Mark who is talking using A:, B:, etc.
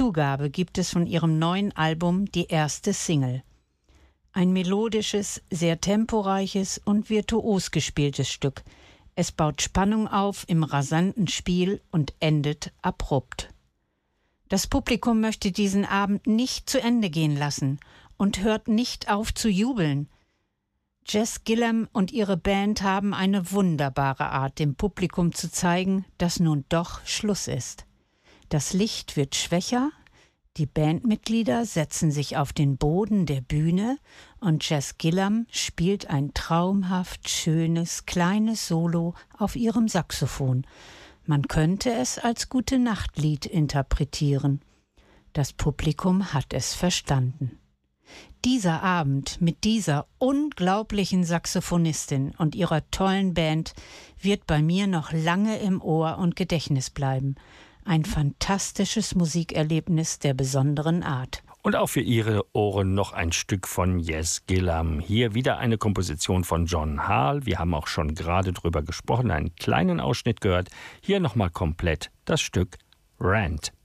A: Zugabe gibt es von ihrem neuen Album die erste Single. Ein melodisches, sehr temporeiches und virtuos gespieltes Stück. Es baut Spannung auf im rasanten Spiel und endet abrupt. Das Publikum möchte diesen Abend nicht zu Ende gehen lassen und hört nicht auf zu jubeln. Jess Gillam und ihre Band haben eine wunderbare Art, dem Publikum zu zeigen, dass nun doch Schluss ist. Das Licht wird schwächer, die Bandmitglieder setzen sich auf den Boden der Bühne und Jess Gillam spielt ein traumhaft schönes, kleines Solo auf ihrem Saxophon. Man könnte es als Gute-Nacht-Lied interpretieren. Das Publikum hat es verstanden. Dieser Abend mit dieser unglaublichen Saxophonistin und ihrer tollen Band wird bei mir noch lange im Ohr und Gedächtnis bleiben. Ein fantastisches Musikerlebnis der besonderen Art.
B: Und auch für Ihre Ohren noch ein Stück von Jess Gillam. Hier wieder eine Komposition von John Hall. Wir haben auch schon gerade drüber gesprochen, einen kleinen Ausschnitt gehört. Hier nochmal komplett das Stück Rant.